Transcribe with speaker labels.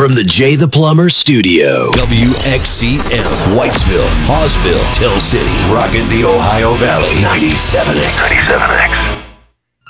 Speaker 1: from the Jay the Plumber studio. WXCM, Whitesville, Hawesville, Tell City, rocking the Ohio Valley. 97X.